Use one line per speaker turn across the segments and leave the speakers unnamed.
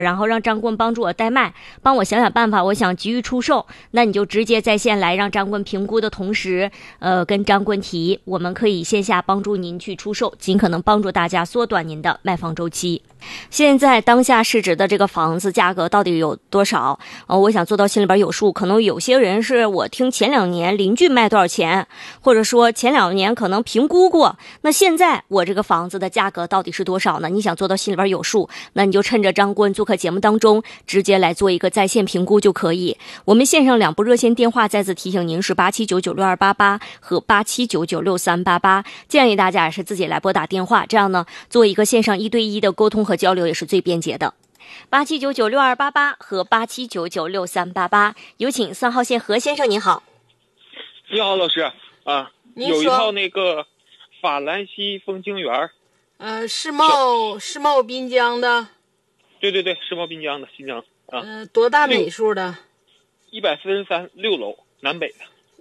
然后让张棍帮助我代卖，帮我想想办法，我想急于出售，那你就直接在线来让张棍评估的同时，跟张棍提，我们可以线下帮助您去出售，尽可能帮助大家缩短您的卖房周期。现在当下市值的这个房子价格到底有多少？我想做到心里边有数。可能有些人是我听前2年邻居卖多少钱，或者说前2年可能评估过，那现在我这个房子的价格到底是多少呢？你想做到心里边有数，那你就趁着张棍做客节目当中，直接来做一个在线评估就可以。我们线上2部热线电话再次提醒您是87996288和87996388，建议大家也是自己来拨打电话，这样呢做一个线上1对1的沟通和交流也是最便捷的。87996288和87996388，有请3号线何先生，您好。
你好，老师啊，有一套那个法兰西风情园，
世贸滨江的。
对，世贸滨江的新疆啊。
多大米数的
？143 6楼，南北的。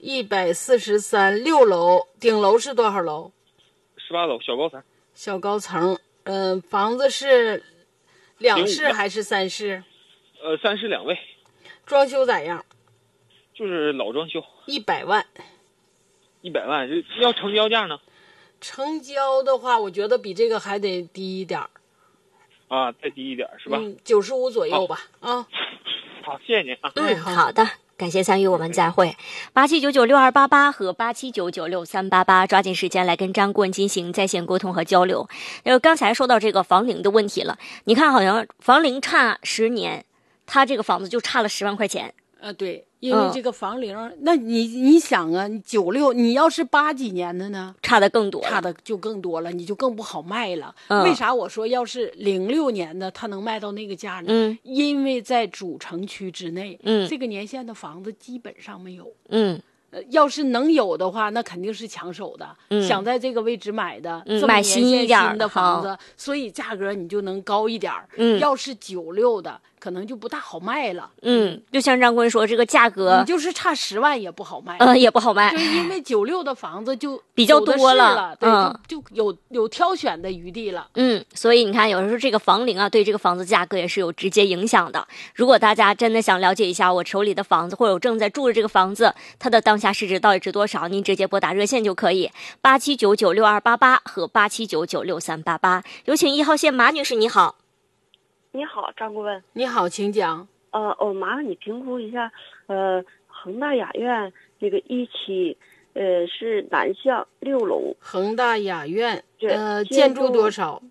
143 6楼，顶楼是多少楼
？18楼，小高层。
小高层。房子是2室还是3室
？3室2卫。
装修咋样？
就是老装修。
100万。
100万，要成交价呢？
成交的话，我觉得比这个还得低一点
啊，再低一点是吧
？95左右吧。
好，谢谢您啊。
好的，感谢参与，我们再会。87996288和87996388，抓紧时间来跟张棍进行在线沟通和交流。刚才说到这个房龄的问题了，你看好像房龄差10年，他这个房子就差了10万块钱。
对，因为这个房龄，那你想啊，96，你要是80几年的呢，
差的更多了，
差的就更多了，你就更不好卖了。为啥我说要是06年的，它能卖到那个价呢？因为在主城区之内，这个年限的房子基本上没有。要是能有的话，那肯定是抢手的。想在这个位置买的，这么
买新一点
的房子，所以价格你就能高一点。要是96的，可能就不大好卖了。
就像张棍说，这个价格
你就是差10万也不好卖。
也不好卖。
对，因为96的房子就
比较多了，
对，就有挑选的余地了。
所以你看，有时候这个房龄啊，对这个房子价格也是有直接影响的。如果大家真的想了解一下我手里的房子，或者我正在住的这个房子，它的当下市值到底值多少，您直接拨打热线就可以，87996288和87996388。有请1号线马女士，你好。
你好，张顾问。
你好，请讲。
我麻烦你评估一下，恒大雅苑这个1期，是南向6楼。
恒大雅苑，建筑多少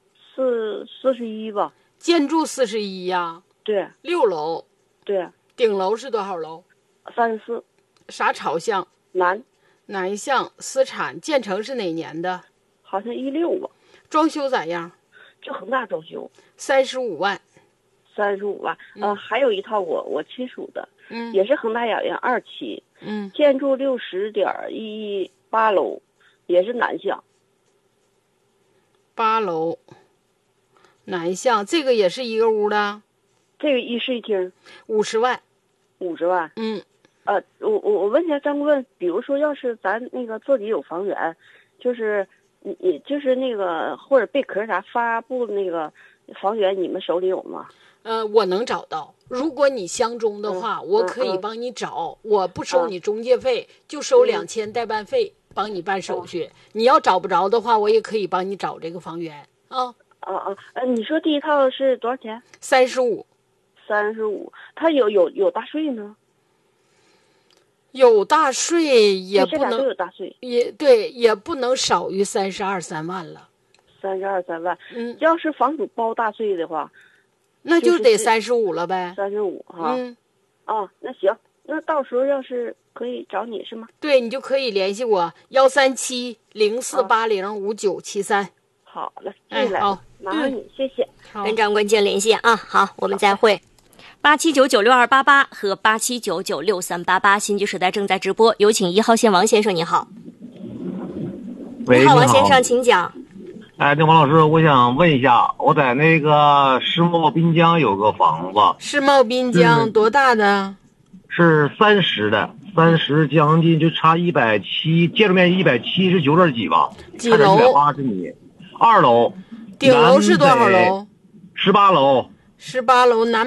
？41吧。
建筑41呀？
对。
6楼。
对。
顶楼是多少楼
？34。
啥朝向？南向，私产，建成是哪年的？
好像16吧。
装修咋样？
就恒大装修。
35万。
35万。还有一套我亲属的，也是恒大雅苑2期，建筑60.118楼，也是南向。
8楼，南向，这个也是一个屋的。
这个1室1厅
，50万。
50万。我问一下张顾问，比如说要是咱那个自己有房源，就是你就是那个或者贝壳啥发布那个房源，你们手里有吗？
我能找到。如果你相中的话，我可以帮你找，我不收你中介费，就收2000代办费，帮你办手续。你要找不着的话，我也可以帮你找这个房源啊。
你说第一套是多少钱
？35。
35，它有大税吗？
有大税也不能，
都有大税，
也不能少于32、3万了。
32、3万。要是房主包大税的话，
那就得35了呗。
35哈。那行，那到时候要是可以找你是吗？
对，你就可以联系我13704805973。
好了，进来。好，麻烦你，谢谢。
跟张棍见联系啊。好，我们再会。87996288和87996388，新居时代正在直播，有请1号线王先生，你好。
喂，
你好，王先生，请讲。
王老师，我想问一下，我在那个世贸滨江有个房子。
世贸滨江多大的？
是30的，30将近就差170，建筑面积179点几吧，
几楼
？180米。2楼。
顶楼是多少楼
？18楼。
18楼南